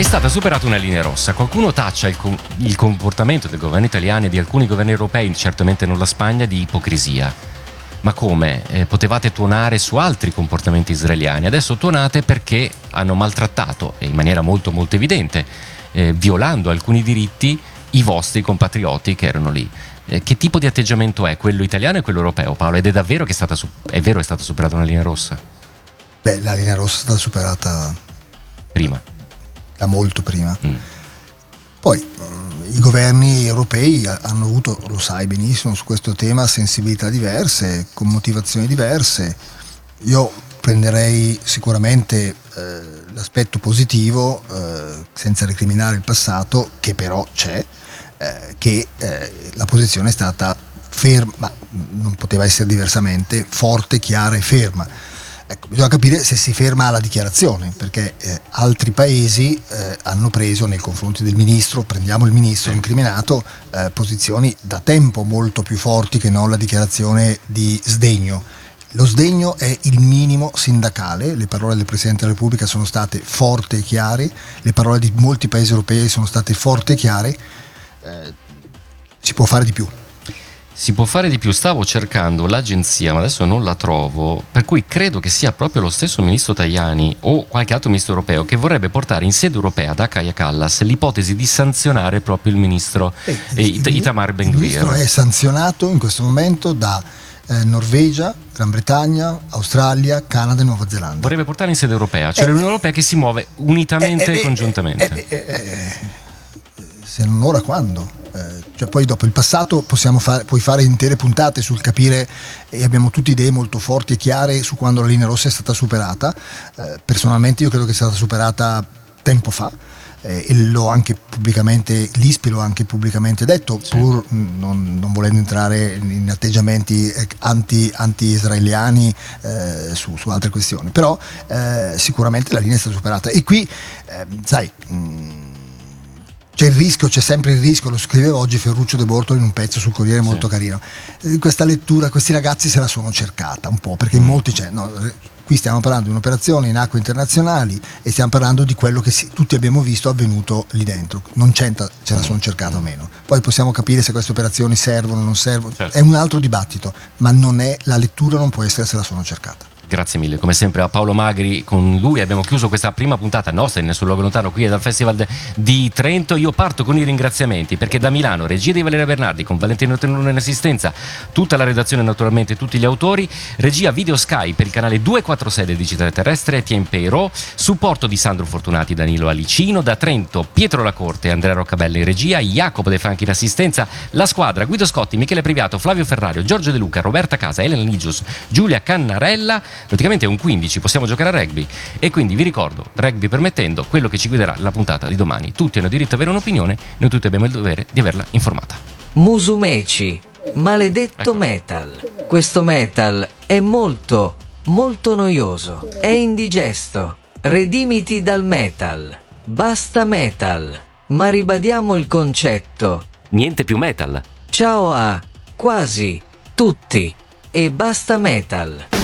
È stata superata una linea rossa. Qualcuno taccia il comportamento del governo italiano e di alcuni governi europei, certamente non la Spagna, di ipocrisia. Ma come? Potevate tuonare su altri comportamenti israeliani, adesso tuonate perché hanno maltrattato, e in maniera molto molto evidente, violando alcuni diritti, i vostri compatrioti che erano lì. Che tipo di atteggiamento è quello italiano e quello europeo, Paolo? Ed è davvero che è stata superata una linea rossa? Beh, la linea rossa è stata superata prima, da molto prima. Poi i governi europei hanno avuto, lo sai benissimo, su questo tema sensibilità diverse, con motivazioni diverse. Io prenderei sicuramente l'aspetto positivo, senza recriminare il passato, che però c'è, che la posizione è stata ferma, non poteva essere diversamente, forte, chiara e ferma. Ecco, bisogna capire se si ferma alla dichiarazione, perché altri paesi hanno preso nei confronti del ministro, prendiamo il ministro incriminato, posizioni da tempo molto più forti che non la dichiarazione di sdegno. Lo sdegno è il minimo sindacale, le parole del Presidente della Repubblica sono state forti e chiare, le parole di molti paesi europei sono state forti e chiare, si può fare di più. Si può fare di più, stavo cercando l'agenzia ma adesso non la trovo, per cui credo che sia proprio lo stesso ministro Tajani o qualche altro ministro europeo che vorrebbe portare in sede europea da Kaja Kallas l'ipotesi di sanzionare proprio il ministro Itamar Ben Gvir. Il ministro è sanzionato in questo momento da Norvegia, Gran Bretagna, Australia, Canada e Nuova Zelanda. Vorrebbe portare in sede europea, cioè l'Unione Europea che si muove unitamente e congiuntamente. Se non ora quando? Cioè poi dopo il passato puoi fare intere puntate sul capire, e abbiamo tutte idee molto forti e chiare su quando la linea rossa è stata superata. Personalmente io credo che sia stata superata tempo fa, e l'ho anche pubblicamente, l'ISPI l'ho anche pubblicamente detto, sì, pur non volendo entrare in atteggiamenti anti-israeliani su altre questioni, però sicuramente la linea è stata superata. E qui sai, c'è sempre il rischio, lo scriveva oggi Ferruccio De Bortoli in un pezzo sul Corriere molto carino, questa lettura, questi ragazzi se la sono cercata un po', perché molti qui stiamo parlando di un'operazione in acque internazionali e stiamo parlando di quello che tutti abbiamo visto avvenuto lì dentro, non c'entra se la sono cercata o meno, poi possiamo capire se queste operazioni servono o non servono, certo, è un altro dibattito, ma non è, la lettura non può essere se la sono cercata. Grazie mille, come sempre a Paolo Magri, con lui abbiamo chiuso questa prima puntata nostra in Nessun Luogo Lontano qui dal Festival di Trento. Io parto con i ringraziamenti perché da Milano, regia di Valeria Bernardi con Valentino Tenuto in assistenza, tutta la redazione naturalmente, tutti gli autori, regia Video Sky per il canale 246 del Digitale Terrestre, Etienne Peiro, supporto di Sandro Fortunati, Danilo Alicino, da Trento Pietro Lacorte, Andrea Roccabella in regia, Jacopo De Franchi in assistenza, la squadra Guido Scotti, Michele Priviato, Flavio Ferrario, Giorgio De Luca, Roberta Casa, Elena Ligius, Giulia Cannarella. Praticamente è un 15, possiamo giocare a rugby, e quindi vi ricordo, rugby permettendo, quello che ci guiderà la puntata di domani. Tutti hanno diritto ad avere un'opinione, noi tutti abbiamo il dovere di averla informata. Musumeci, maledetto metal. Questo metal è molto, molto noioso, è indigesto. Redimiti dal metal. Basta metal. Ma ribadiamo il concetto. Niente più metal. Ciao a quasi tutti e basta metal.